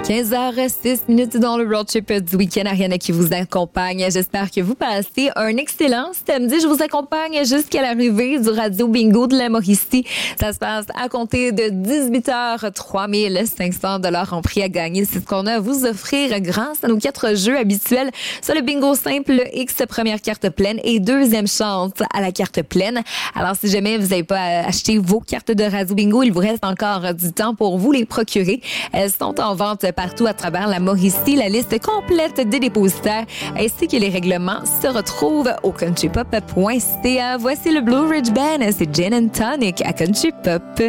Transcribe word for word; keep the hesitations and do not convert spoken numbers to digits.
quinze heures six minutes dans le road trip du week-end. Ariane qui vous accompagne. J'espère que vous passez un excellent samedi. Je vous accompagne jusqu'à l'arrivée du Radio Bingo de la Mauricie. Ça se passe à compter de dix-huit heures. trois mille cinq cents dollars en prix à gagner. C'est ce qu'on a à vous offrir grâce à nos quatre jeux habituels. Sur le bingo simple, le X, première carte pleine et deuxième chance à la carte pleine. Alors, si jamais vous n'avez pas acheté vos cartes de Radio Bingo, il vous reste encore du temps pour vous les procurer. Elles sont en vente partout à travers la Mauricie. La liste complète des dépositaires ainsi que les règlements se retrouvent au country pop point c a. Voici le Blue Ridge Band, c'est Gin and Tonic à Country Pop.